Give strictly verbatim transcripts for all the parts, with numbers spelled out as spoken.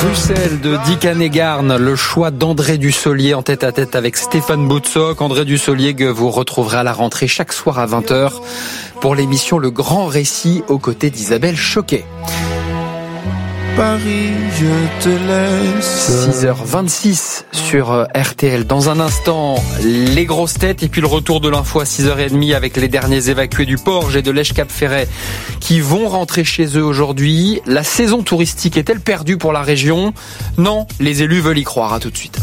Bruxelles de Dick Hanegarn, le choix d'André Dussolier en tête à tête avec Stéphane Boutsock. André Dussolier que vous retrouverez à la rentrée chaque soir à vingt heures pour l'émission Le Grand Récit aux côtés d'Isabelle Choquet. Paris, je te laisse. six heures vingt-six sur R T L. Dans un instant, les grosses têtes et puis le retour de l'info à six heures trente avec les derniers évacués du Porge et de l'Esch-Cap-Ferret qui vont rentrer chez eux aujourd'hui. La saison touristique est-elle perdue pour la région ? Non, les élus veulent y croire. À tout de suite.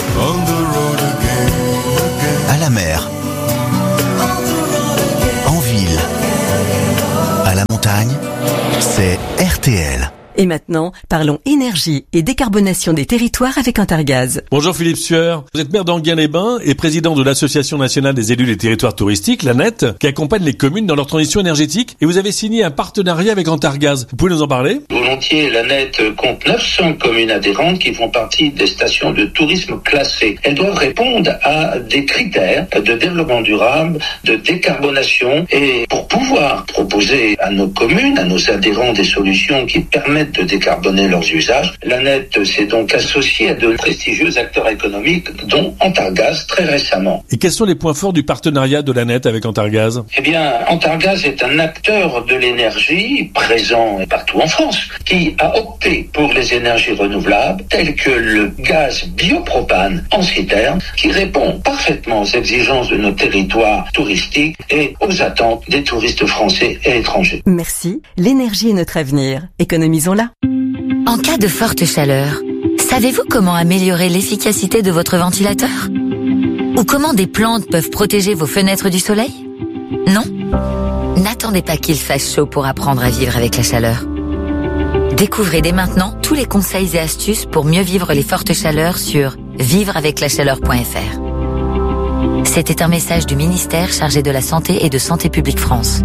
À la mer, en ville, à la montagne, c'est R T L. Et maintenant, parlons énergie et décarbonation des territoires avec Antargaz. Bonjour Philippe Sueur, vous êtes maire d'Enghien-les-Bains et président de l'Association nationale des élus des territoires touristiques, l'A N E T, qui accompagne les communes dans leur transition énergétique. Et vous avez signé un partenariat avec Antargaz. Vous pouvez nous en parler ? Volontiers, l'A N E T compte neuf cents communes adhérentes qui font partie des stations de tourisme classées. Elles doivent répondre à des critères de développement durable, de décarbonation. Et pour pouvoir proposer à nos communes, à nos adhérents des solutions qui permettent de décarboner leurs usages, l'A N E T s'est donc associée à de prestigieux acteurs économiques, dont Antargaz très récemment. Et quels sont les points forts du partenariat de l'A N E T avec Antargaz ? Eh bien, Antargaz est un acteur de l'énergie présent partout en France, qui a opté pour les énergies renouvelables, telles que le gaz biopropane en citerne, qui répond parfaitement aux exigences de nos territoires touristiques et aux attentes des touristes français et étrangers. Merci. L'énergie est notre avenir. Économisons-la. En cas de forte chaleur, savez-vous comment améliorer l'efficacité de votre ventilateur ? Ou comment des plantes peuvent protéger vos fenêtres du soleil ? Non ? N'attendez pas qu'il fasse chaud pour apprendre à vivre avec la chaleur. Découvrez dès maintenant tous les conseils et astuces pour mieux vivre les fortes chaleurs sur vivre avec la chaleur point f r. C'était un message du ministère chargé de la Santé et de Santé publique France.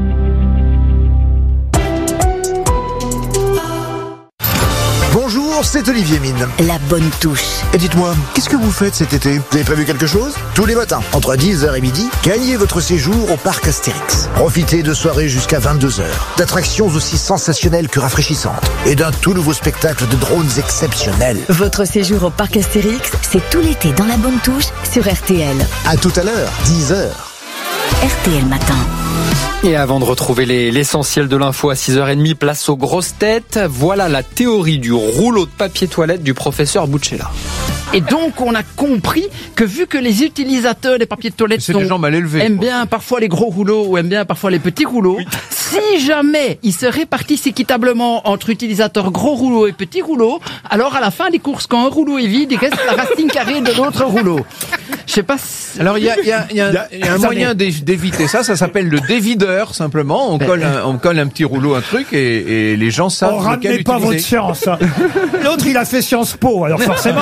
Bonjour, c'est Olivier Mine. La bonne touche. Et dites-moi, qu'est-ce que vous faites cet été ? Vous avez prévu quelque chose ? Tous les matins, entre dix heures et midi, gagnez votre séjour au parc Astérix. Profitez de soirées jusqu'à vingt-deux heures, d'attractions aussi sensationnelles que rafraîchissantes, et d'un tout nouveau spectacle de drones exceptionnels. Votre séjour au parc Astérix, c'est tout l'été dans la bonne touche sur R T L. À tout à l'heure, dix heures. R T L Matin. Et avant de retrouver les, l'essentiel de l'info à six heures trente, place aux grosses têtes. Voilà la théorie du rouleau de papier toilette du professeur Bouchella. Et donc, on a compris que vu que les utilisateurs des papiers de toilette c'est sont, des gens mal élevés, aiment quoi. bien parfois les gros rouleaux ou aiment bien parfois les petits rouleaux, oui. Si jamais ils se répartissent équitablement entre utilisateurs gros rouleaux et petits rouleaux, alors à la fin des courses, quand un rouleau est vide, il reste la racine carrée de l'autre rouleau. Je sais pas si... Alors, il y a, y, a, y, a, y a un moyen d'éviter ça, ça s'appelle le dévideur, simplement. On colle un, on colle un petit rouleau, un truc, et, et les gens savent oh, lequel ramenez pas utiliser. Votre science. Hein. L'autre, il a fait Sciences Po, alors forcément...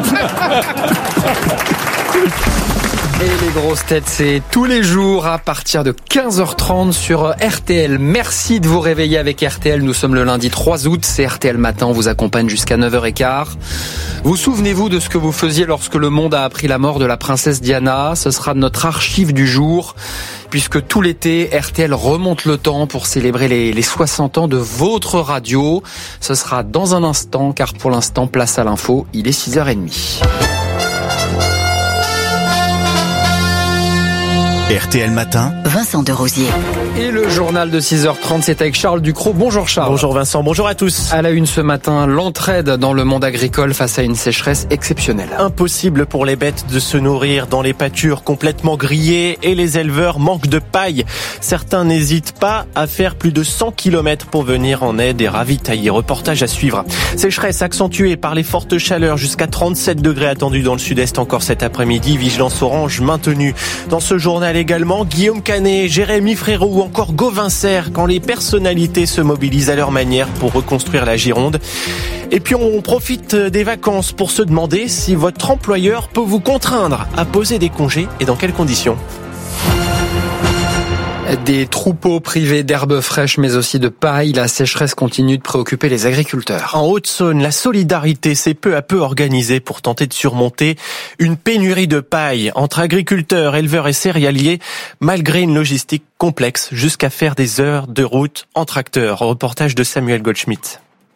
Et les grosses têtes, c'est tous les jours à partir de quinze heures trente sur R T L. Merci de vous réveiller avec R T L. Nous sommes le lundi trois août, c'est R T L Matin. On vous accompagne jusqu'à neuf heures quinze. Vous souvenez-vous de ce que vous faisiez lorsque le monde a appris la mort de la princesse Diana ? Ce sera notre archive du jour, puisque tout l'été, R T L remonte le temps pour célébrer les, les soixante ans de votre radio. Ce sera dans un instant, car pour l'instant, place à l'info, il est six heures trente. R T L Matin, Vincent Derosier. Et le journal de six heures trente, c'est avec Charles Ducrot. Bonjour Charles. Bonjour Vincent, bonjour à tous. À la une ce matin, l'entraide dans le monde agricole face à une sécheresse exceptionnelle. Impossible pour les bêtes de se nourrir dans les pâtures complètement grillées et les éleveurs manquent de paille. Certains n'hésitent pas à faire plus de cent kilomètres pour venir en aide et ravitailler. Reportage à suivre. Sécheresse accentuée par les fortes chaleurs, jusqu'à trente-sept degrés attendus dans le sud-est encore cet après-midi. Vigilance orange maintenue. Dans ce journal également, Guillaume Canet, Jérémy Frérot ou encore Gauvin Serre, quand les personnalités se mobilisent à leur manière pour reconstruire la Gironde. Et puis on profite des vacances pour se demander si votre employeur peut vous contraindre à poser des congés et dans quelles conditions. Des troupeaux privés d'herbes fraîches mais aussi de paille, la sécheresse continue de préoccuper les agriculteurs. En Haute-Saône, la solidarité s'est peu à peu organisée pour tenter de surmonter une pénurie de paille entre agriculteurs, éleveurs et céréaliers, malgré une logistique complexe jusqu'à faire des heures de route en tracteur. Reportage de Samuel Goldschmidt.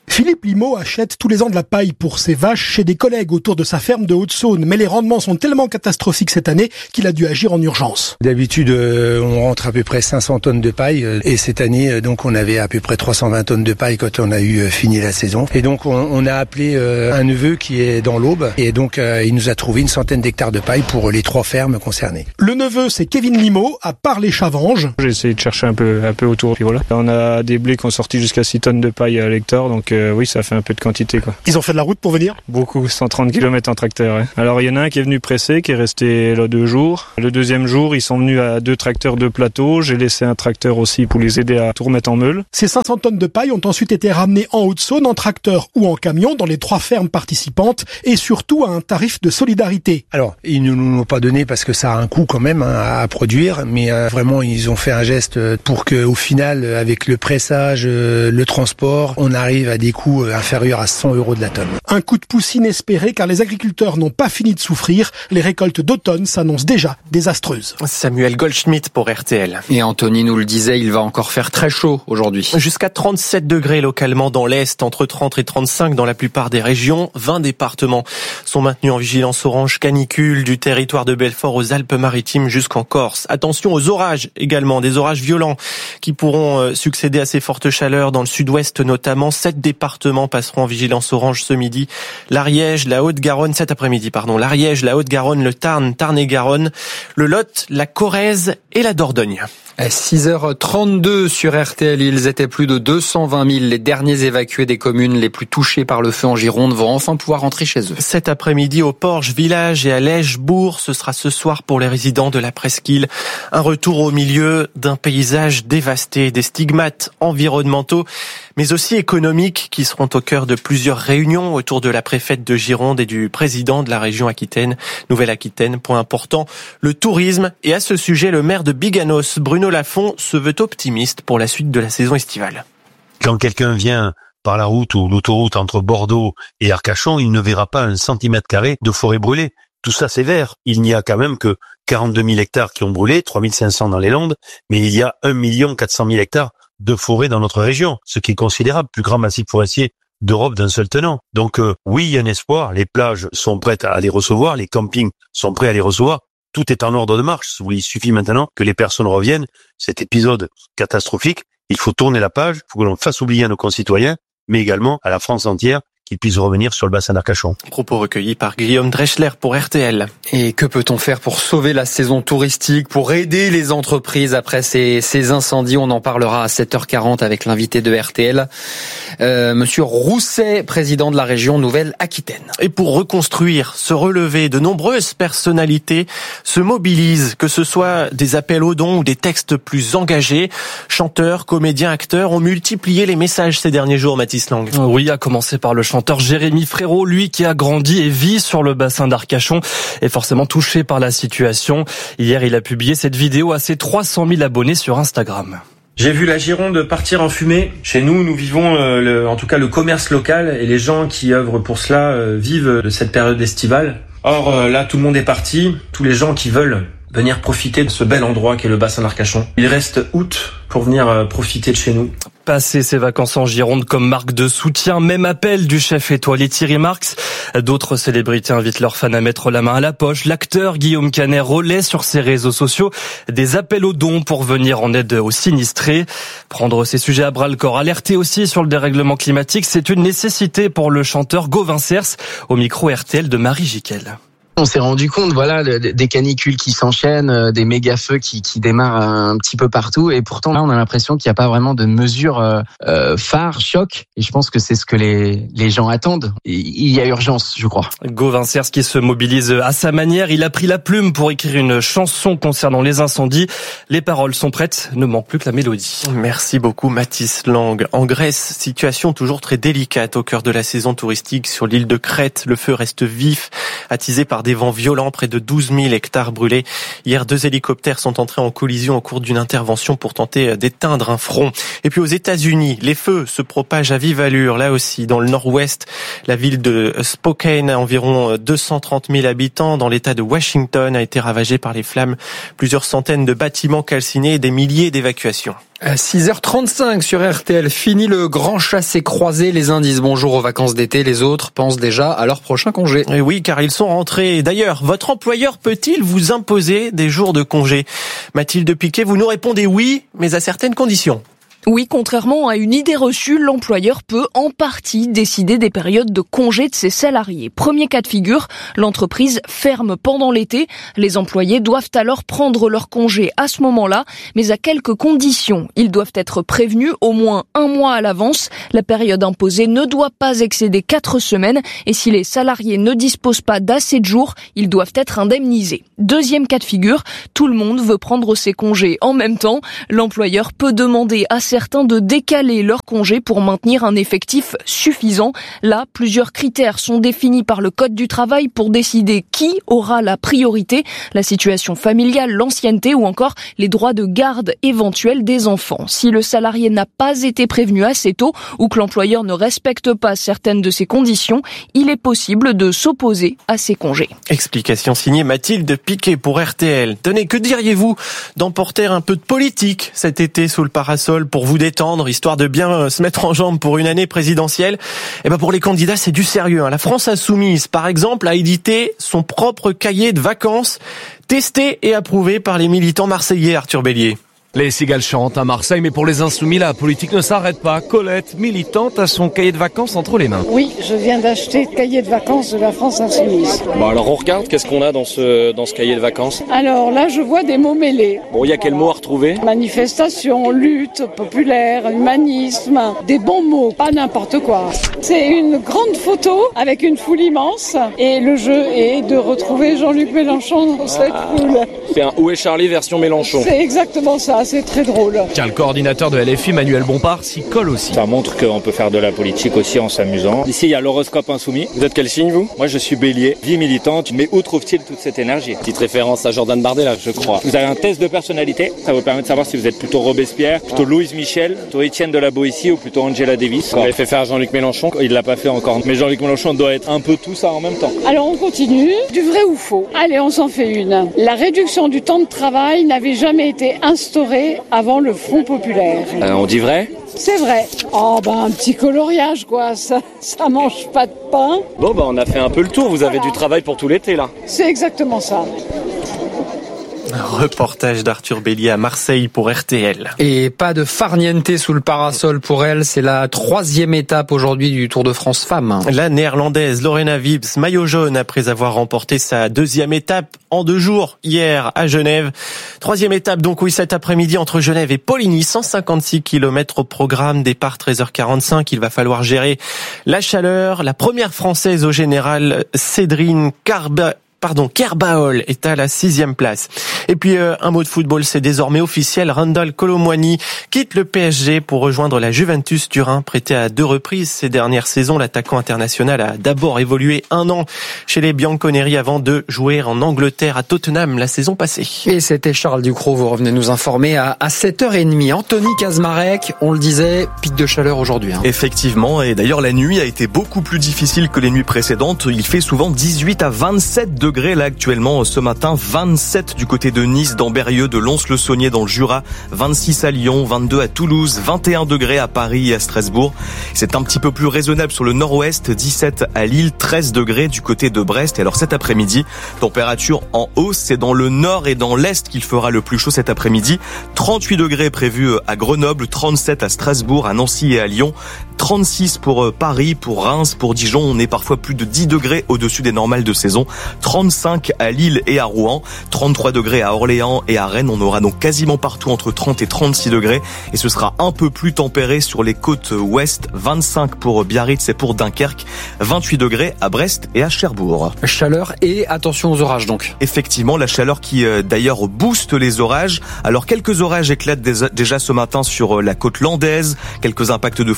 Philippe Limaud achète tous les ans de la paille pour ses vaches chez des collègues autour de sa ferme de Haute-Saône. Mais les rendements sont tellement catastrophiques cette année qu'il a dû agir en urgence. D'habitude, euh, on rentre à peu près cinq cents tonnes de paille. Euh, et cette année, euh, donc, on avait à peu près trois cent vingt tonnes de paille quand on a eu euh, fini la saison. Et donc, on, on a appelé euh, un neveu qui est dans l'Aube. Et donc, euh, il nous a trouvé une centaine d'hectares de paille pour les trois fermes concernées. Le neveu, c'est Kevin Limaud, à Parles-les-Chavanges. J'ai essayé de chercher un peu, un peu autour. Puis voilà. On a des blés qui ont sorti jusqu'à six tonnes de paille à l'hectare. Donc, euh, oui, ça fait un peu de quantité, quoi. Ils ont fait de la route pour venir ? Beaucoup, cent trente kilomètres en tracteur. Ouais. Alors, il y en a un qui est venu pressé, qui est resté là deux jours. Le deuxième jour, ils sont venus à deux tracteurs de plateau. J'ai laissé un tracteur aussi pour les aider à tout remettre en meule. Ces cinq cents tonnes de paille ont ensuite été ramenées en Haute-Saône en tracteur ou en camion dans les trois fermes participantes et surtout à un tarif de solidarité. Alors, ils ne nous l'ont pas donné parce que ça a un coût quand même hein, à produire, mais euh, vraiment, ils ont fait un geste pour que, au final, avec le pressage, euh, le transport, on arrive à des coûts inférieurs à cent euros de la tonne. Un coup de pouce inespéré car les agriculteurs n'ont pas fini de souffrir. Les récoltes d'automne s'annoncent déjà désastreuses. Samuel Goldschmidt pour R T L. Et Anthony nous le disait, il va encore faire très chaud aujourd'hui. Jusqu'à trente-sept degrés localement dans l'Est, entre trente et trente-cinq dans la plupart des régions. vingt départements sont maintenus en vigilance orange canicule du territoire de Belfort aux Alpes-Maritimes jusqu'en Corse. Attention aux orages également, des orages violents qui pourront succéder à ces fortes chaleurs dans le sud-ouest notamment. Sept départements passeront en vigilance orange ce midi. L'Ariège, la Haute-Garonne, cet après-midi, pardon. L'Ariège, la Haute-Garonne, le Tarn, Tarn-et-Garonne, le Lot, la Corrèze et la Dordogne. À six heures trente-deux sur R T L, ils étaient plus de deux cent vingt mille. Les derniers évacués des communes les plus touchées par le feu en Gironde vont enfin pouvoir rentrer chez eux. Cet après-midi au Porge Village et à Lège-Bourg, ce sera ce soir pour les résidents de la Presqu'île. Un retour au milieu d'un paysage dévasté, des stigmates environnementaux, mais aussi économiques qui seront au cœur de plusieurs réunions autour de la préfète de Gironde et du président de la région Aquitaine, Nouvelle-Aquitaine. Point important, le tourisme. Et à ce sujet, le maire de Biganos, Bruno Lafont, se veut optimiste pour la suite de la saison estivale. Quand quelqu'un vient par la route ou l'autoroute entre Bordeaux et Arcachon, il ne verra pas un centimètre carré de forêt brûlée. Tout ça, c'est vert. Il n'y a quand même que quarante-deux mille hectares qui ont brûlé, trois mille cinq cents dans les Landes, mais il y a un million quatre cent mille hectares de forêt dans notre région, ce qui est considérable, plus grand massif forestier d'Europe d'un seul tenant. Donc euh, oui, il y a un espoir, les plages sont prêtes à les recevoir, les campings sont prêts à les recevoir, tout est en ordre de marche. Il suffit maintenant que les personnes reviennent. Cet épisode catastrophique, il faut tourner la page, il faut que l'on fasse oublier à nos concitoyens, mais également à la France entière, qu'ils puissent revenir sur le bassin d'Arcachon. Propos recueillis par Guillaume Dreschler pour R T L. Et que peut-on faire pour sauver la saison touristique, pour aider les entreprises après ces, ces incendies? On en parlera à sept heures quarante avec l'invité de R T L, euh, Monsieur Rousset, président de la région Nouvelle-Aquitaine. Et pour reconstruire, se relever, de nombreuses personnalités se mobilisent, que ce soit des appels aux dons ou des textes plus engagés. Chanteurs, comédiens, acteurs ont multiplié les messages ces derniers jours, Mathis Lang. Oui, à commencer par le chanteur Jérémy Frérot, lui qui a grandi et vit sur le bassin d'Arcachon, est forcément touché par la situation. Hier, il a publié cette vidéo à ses trois cent mille abonnés sur Instagram. J'ai vu la Gironde partir en fumée. Chez nous, nous vivons euh, le, en tout cas le commerce local et les gens qui œuvrent pour cela euh, vivent de cette période estivale. Or euh, là, tout le monde est parti. Tous les gens qui veulent venir profiter de ce bel endroit qu'est le bassin d'Arcachon. Il reste août pour venir euh, profiter de chez nous. Passer ses vacances en Gironde comme marque de soutien, même appel du chef étoilé Thierry Marx. D'autres célébrités invitent leurs fans à mettre la main à la poche. L'acteur Guillaume Canet relaie sur ses réseaux sociaux des appels aux dons pour venir en aide aux sinistrés. Prendre ces sujets à bras-le-corps, alerter aussi sur le dérèglement climatique, c'est une nécessité pour le chanteur Gauvin Cers, au micro R T L de Marie Jiquel. On s'est rendu compte, voilà, des canicules qui s'enchaînent, des méga feux qui, qui démarrent un petit peu partout, et pourtant là, on a l'impression qu'il n'y a pas vraiment de mesures euh, phares, choc. Et je pense que c'est ce que les les gens attendent. Il y a urgence, je crois. Gauvin Cers qui se mobilise à sa manière, il a pris la plume pour écrire une chanson concernant les incendies. Les paroles sont prêtes, ne manque plus que la mélodie. Merci beaucoup, Mathis Lang. En Grèce, situation toujours très délicate au cœur de la saison touristique sur l'île de Crète. Le feu reste vif, attisé par des vents violents, près de douze mille hectares brûlés. Hier, deux hélicoptères sont entrés en collision au cours d'une intervention pour tenter d'éteindre un front. Et puis aux États-Unis, les feux se propagent à vive allure, là aussi, dans le nord-ouest. La ville de Spokane, à environ deux cent trente mille habitants, dans l'état de Washington, a été ravagée par les flammes. Plusieurs centaines de bâtiments calcinés et des milliers d'évacuations. six heures trente-cinq sur R T L, fini le grand chassé-croisé. Les uns disent bonjour aux vacances d'été, les autres pensent déjà à leur prochain congé. Et oui, car ils sont rentrés. D'ailleurs, votre employeur peut-il vous imposer des jours de congé ? Mathilde Piquet, vous nous répondez oui, mais à certaines conditions. Oui, contrairement à une idée reçue, l'employeur peut en partie décider des périodes de congé de ses salariés. Premier cas de figure, l'entreprise ferme pendant l'été. Les employés doivent alors prendre leur congé à ce moment-là, mais à quelques conditions. Ils doivent être prévenus au moins un mois à l'avance. La période imposée ne doit pas excéder quatre semaines et si les salariés ne disposent pas d'assez de jours, ils doivent être indemnisés. Deuxième cas de figure, tout le monde veut prendre ses congés en même temps. L'employeur peut demander à certains de décaler leur congé pour maintenir un effectif suffisant. Là, plusieurs critères sont définis par le Code du travail pour décider qui aura la priorité, la situation familiale, l'ancienneté ou encore les droits de garde éventuels des enfants. Si le salarié n'a pas été prévenu assez tôt ou que l'employeur ne respecte pas certaines de ces conditions, il est possible de s'opposer à ces congés. Explication signée Mathilde Piquet pour R T L. Tenez, que diriez-vous d'emporter un peu de politique cet été sous le parasol pour vous détendre, histoire de bien se mettre en jambe pour une année présidentielle? Eh ben pour les candidats, c'est du sérieux. La France Insoumise, par exemple, a édité son propre cahier de vacances, testé et approuvé par les militants marseillais, Arthur Bélier. Les cigales chantent à Marseille, mais pour les insoumis, la politique ne s'arrête pas. Colette, militante, a son cahier de vacances entre les mains. Oui, je viens d'acheter le cahier de vacances de la France Insoumise. Bon, alors on regarde, qu'est-ce qu'on a dans ce, dans ce cahier de vacances? Alors là, je vois des mots mêlés. Bon, il y a quel mot à retrouver? Manifestation, lutte, populaire, humanisme, des bons mots, pas n'importe quoi. C'est une grande photo avec une foule immense et le jeu est de retrouver Jean-Luc Mélenchon dans cette ah, foule. C'est un Où est Charlie version Mélenchon. C'est exactement ça. C'est très drôle. Tiens, le coordinateur de L F I, Manuel Bompard, s'y colle aussi. Ça montre qu'on peut faire de la politique aussi en s'amusant. Ici, il y a l'horoscope insoumis. Vous êtes quel signe, vous? Moi, je suis Bélier, vie militante. Mais où trouve-t-il toute cette énergie? Petite référence à Jordan Bardella, je crois. Vous avez un test de personnalité. Ça vous permet de savoir si vous êtes plutôt Robespierre, plutôt Louise Michel, plutôt Étienne de la Boétie ou plutôt Angela Davis. Vous avez fait faire Jean-Luc Mélenchon. Il l'a pas fait encore. Mais Jean-Luc Mélenchon doit être un peu tout ça en même temps. Alors, on continue. Du vrai ou faux? Allez, on s'en fait une. La réduction du temps de travail n'avait jamais été instaurée avant le Front populaire. Euh, on dit vrai? C'est vrai. Oh ben un petit coloriage quoi, ça, ça mange pas de pain. Bon bah on a fait un peu le tour, vous avez voilà. Du travail pour tout l'été là. C'est exactement ça. Reportage d'Arthur Bélier à Marseille pour R T L. Et pas de farniente sous le parasol pour elle, c'est la troisième étape aujourd'hui du Tour de France Femmes. La néerlandaise Lorena Wiebes, maillot jaune après avoir remporté sa deuxième étape en deux jours hier à Genève. Troisième étape donc oui cet après-midi entre Genève et Poligny, cent cinquante-six kilomètres au programme, départ treize heures quarante-cinq. Il va falloir gérer la chaleur. La première française au général, Cédrine Carba Pardon, Kerbaol est à la sixième place. Et puis euh, un mot de football, c'est désormais officiel. Randal Kolo Muani quitte le P S G pour rejoindre la Juventus Turin. Prêté à deux reprises ces dernières saisons, l'attaquant international a d'abord évolué un an chez les Bianconeri avant de jouer en Angleterre à Tottenham la saison passée. Et c'était Charles Ducrot, vous revenez nous informer à, à sept heures trente. Anthony Kazmarek, on le disait, pic de chaleur aujourd'hui. Hein. Effectivement, et d'ailleurs la nuit a été beaucoup plus difficile que les nuits précédentes. Il fait souvent dix-huit à vingt-sept degrés. degrés là actuellement ce matin, vingt-sept du côté de Nice, dans Berrieux, de Lons-le-Saunier dans le Jura, vingt-six à Lyon, vingt-deux à Toulouse, vingt et un degrés à Paris et à Strasbourg. C'est un petit peu plus raisonnable sur le nord-ouest, dix-sept à Lille, treize degrés du côté de Brest. Et alors cet après-midi, température en hausse, c'est dans le nord et dans l'est qu'il fera le plus chaud cet après-midi. trente-huit degrés prévus à Grenoble, trente-sept à Strasbourg, à Nancy et à Lyon, trente-six pour Paris, pour Reims, pour Dijon. On est parfois plus de dix degrés au-dessus des normales de saison. trente-cinq à Lille et à Rouen, trente-trois degrés à Orléans et à Rennes. On aura donc quasiment partout entre trente et trente-six degrés. Et ce sera un peu plus tempéré sur les côtes ouest. vingt-cinq pour Biarritz et pour Dunkerque. vingt-huit degrés à Brest et à Cherbourg. Chaleur et attention aux orages donc. Effectivement, la chaleur qui euh, d'ailleurs booste les orages. Alors quelques orages éclatent déjà ce matin sur la côte landaise. Quelques impacts de foudre aussi en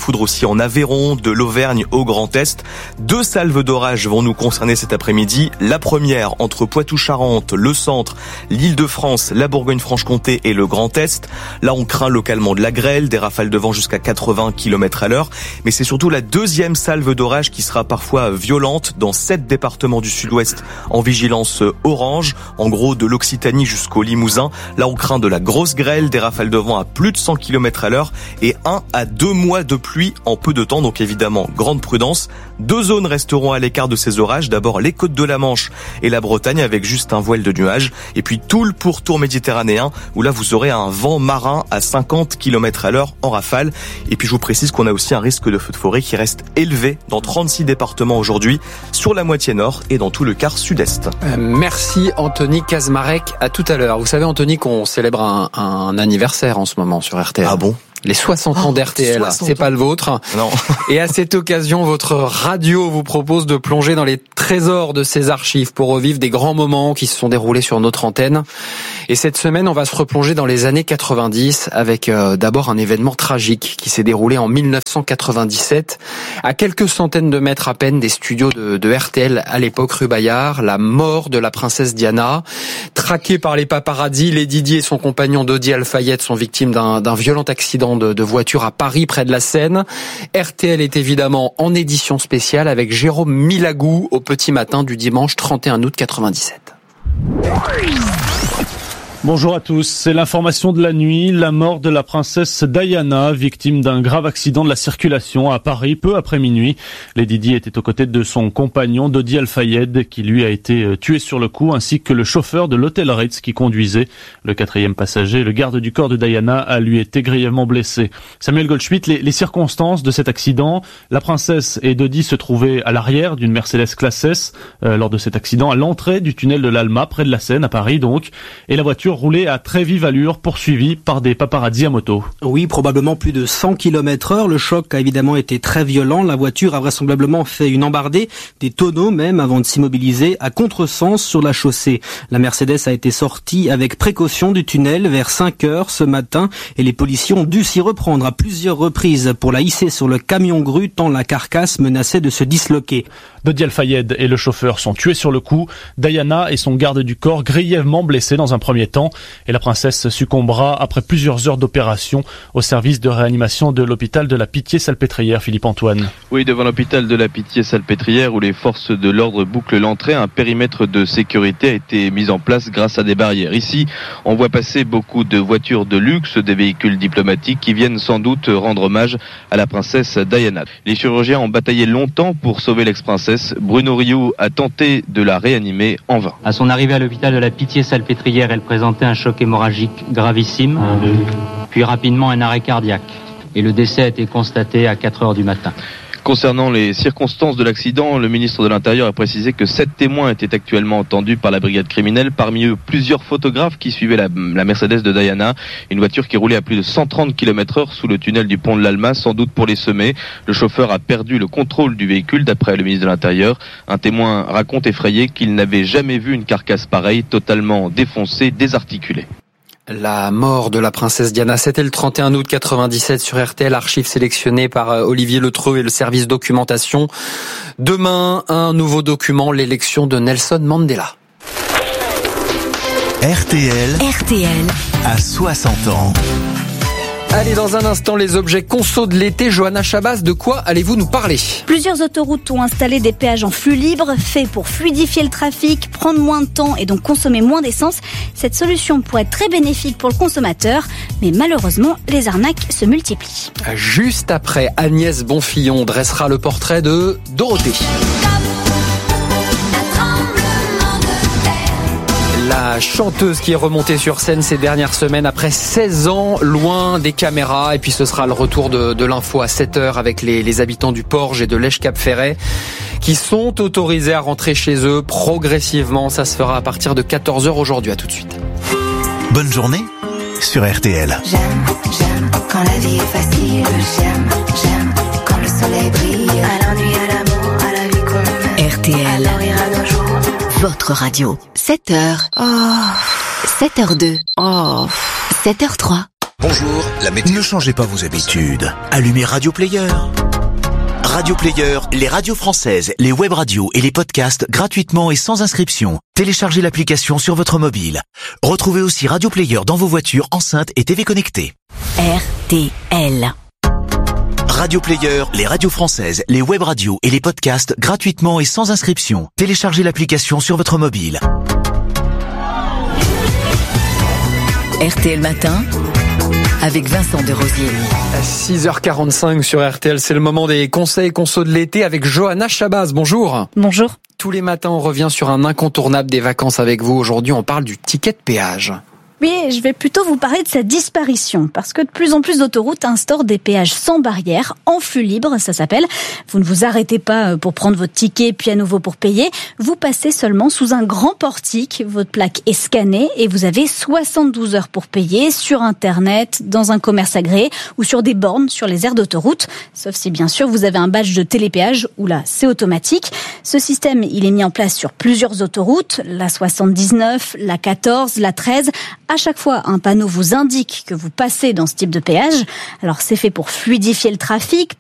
en Aveyron, de l'Auvergne au Grand Est. Deux salves d'orage vont nous concerner cet après-midi. La première entre Poitou-Charentes, le centre, l'Île-de-France, la Bourgogne-Franche-Comté et le Grand Est. Là, on craint localement de la grêle, des rafales de vent jusqu'à quatre-vingts kilomètres à l'heure. Mais c'est surtout la deuxième salve d'orage qui sera parfois violente dans sept départements du sud-ouest en vigilance orange. En gros, de l'Occitanie jusqu'au Limousin. Là, on craint de la grosse grêle, des rafales de vent à plus de cent kilomètres à l'heure et un à deux mois de pluie en peu de temps. Donc évidemment, grande prudence. Deux zones resteront à l'écart de ces orages. D'abord, les côtes de la Manche et la Bretagne avec juste un voile de nuages. Et puis tout le pourtour méditerranéen où là, vous aurez un vent marin à cinquante kilomètres à l'heure en rafale. Et puis je vous précise qu'on a aussi un risque de feu de forêt qui reste élevé dans trente-six départements aujourd'hui, sur la moitié nord et dans tout le quart sud-est. Euh, merci Anthony Kazmarek. À tout à l'heure. Vous savez Anthony qu'on célèbre un, un anniversaire en ce moment sur R T L. Ah bon? Les soixante ans oh, d'R T L, c'est pas le vôtre. Non. Et à cette occasion, votre radio vous propose de plonger dans les trésors de ses archives pour revivre des grands moments qui se sont déroulés sur notre antenne. Et cette semaine, on va se replonger dans les années quatre-vingt-dix avec euh, d'abord un événement tragique qui s'est déroulé en mille neuf cent quatre-vingt-dix-sept à quelques centaines de mètres à peine des studios de, de R T L à l'époque rue Bayard, la mort de la princesse Diana. Traquée par les paparazzis, Lady Di et son compagnon Dodi Al-Fayed sont victimes d'un, d'un violent accident De, de voiture à Paris, près de la Seine. R T L est évidemment en édition spéciale avec Jérôme Milagou au petit matin du dimanche trente et un août quatre-vingt-dix-sept. Bonjour à tous, c'est l'information de la nuit, la mort de la princesse Diana, victime d'un grave accident de la circulation à Paris peu après minuit. Lady Di était aux côtés de son compagnon Dodi Al-Fayed qui lui a été tué sur le coup, ainsi que le chauffeur de l'hôtel Ritz qui conduisait. Le quatrième passager, le garde du corps de Diana, a lui été grièvement blessé. Samuel Goldschmidt, les, les circonstances de cet accident, la princesse et Dodi se trouvaient à l'arrière d'une Mercedes classe S euh, lors de cet accident à l'entrée du tunnel de l'Alma, près de la Seine, à Paris donc, et la voiture roulé à très vive allure, poursuivi par des paparazzis à moto. Oui, probablement plus de cent kilomètres heure. Le choc a évidemment été très violent. La voiture a vraisemblablement fait une embardée, des tonneaux même, avant de s'immobiliser à contresens sur la chaussée. La Mercedes a été sortie avec précaution du tunnel vers cinq heures ce matin et les policiers ont dû s'y reprendre à plusieurs reprises pour la hisser sur le camion grue tant la carcasse menaçait de se disloquer. Dodi Al-Fayed et le chauffeur sont tués sur le coup. Diana et son garde du corps grièvement blessés dans un premier temps. Et la princesse succombera après plusieurs heures d'opération au service de réanimation de l'hôpital de la Pitié-Salpêtrière. Philippe Antoine. Oui, devant l'hôpital de la Pitié-Salpêtrière où les forces de l'ordre bouclent l'entrée, un périmètre de sécurité a été mis en place grâce à des barrières. Ici, on voit passer beaucoup de voitures de luxe, des véhicules diplomatiques qui viennent sans doute rendre hommage à la princesse Diana. Les chirurgiens ont bataillé longtemps pour sauver l'ex-princesse. Bruno Rioux a tenté de la réanimer en vain. À son arrivée à l'hôpital de la Pitié-Salpêtrière, elle présentait un choc hémorragique gravissime, un, deux. Puis rapidement un arrêt cardiaque. Et le décès a été constaté à quatre heures du matin. Concernant les circonstances de l'accident, le ministre de l'Intérieur a précisé que sept témoins étaient actuellement entendus par la brigade criminelle. Parmi eux, plusieurs photographes qui suivaient la, la Mercedes de Diana, une voiture qui roulait à plus de cent trente kilomètres heure sous le tunnel du pont de l'Alma, sans doute pour les semer. Le chauffeur a perdu le contrôle du véhicule, d'après le ministre de l'Intérieur. Un témoin raconte effrayé qu'il n'avait jamais vu une carcasse pareille, totalement défoncée, désarticulée. La mort de la princesse Diana, c'était le trente et un août quatre-vingt-dix-sept sur R T L, archives sélectionnées par Olivier Letreux et le service documentation. Demain, un nouveau document, l'élection de Nelson Mandela. R T L, R T L à soixante ans. Allez, dans un instant, les objets conso de l'été. Johanna Chabas, de quoi allez-vous nous parler ? Plusieurs autoroutes ont installé des péages en flux libre, faits pour fluidifier le trafic, prendre moins de temps et donc consommer moins d'essence. Cette solution pourrait être très bénéfique pour le consommateur, mais malheureusement, les arnaques se multiplient. Juste après, Agnès Bonfillon dressera le portrait de Dorothée. La chanteuse qui est remontée sur scène ces dernières semaines après seize ans loin des caméras. Et puis ce sera le retour de, de l'info à sept heures avec les, les habitants du Porge et de l'Èche-Cap-Ferret qui sont autorisés à rentrer chez eux progressivement. Ça se fera à partir de quatorze heures aujourd'hui. À tout de suite. Bonne journée sur R T L. J'aime, j'aime quand la vie est facile. J'aime, j'aime quand le soleil brille. À l'ennui, à l'amour, à la vie qu'on mène. R T L. Alors ira nos jours. Votre radio. sept heures. Oh. sept heures deux. Oh. sept heures trois. Bonjour, la météo. Ne changez pas vos habitudes. Allumez Radio Player. Radio Player, les radios françaises, les web radios et les podcasts gratuitement et sans inscription. Téléchargez l'application sur votre mobile. Retrouvez aussi Radio Player dans vos voitures, enceintes et T V connectées. R T L. Radio Player, les radios françaises, les web radios et les podcasts gratuitement et sans inscription. Téléchargez l'application sur votre mobile. R T L Matin avec Vincent Desrosiers. six heures quarante-cinq sur R T L, c'est le moment des conseils conso de l'été avec Johanna Chabaz. Bonjour. Bonjour. Tous les matins, on revient sur un incontournable des vacances avec vous. Aujourd'hui, on parle du ticket de péage. Oui, je vais plutôt vous parler de sa disparition, parce que de plus en plus d'autoroutes instaurent des péages sans barrière, en flux libre, ça s'appelle. Vous ne vous arrêtez pas pour prendre votre ticket, puis à nouveau pour payer. Vous passez seulement sous un grand portique, votre plaque est scannée, et vous avez soixante-douze heures pour payer, sur Internet, dans un commerce agréé, ou sur des bornes sur les aires d'autoroute. Sauf si, bien sûr, vous avez un badge de télépéage, où là, c'est automatique. Ce système, il est mis en place sur plusieurs autoroutes, la soixante-dix-neuf, la quatorze, la treize. À chaque fois, un panneau vous indique que vous passez dans ce type de péage. Alors, c'est fait pour fluidifier le trafic,